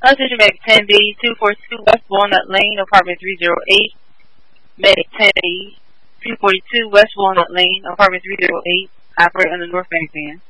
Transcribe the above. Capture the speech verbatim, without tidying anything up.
Message Meg ten B, two forty-two West Walnut Lane, apartment three oh eight. Meg ten B, two forty-two West Walnut Lane, apartment three oh eight. Operate on the North Bank van.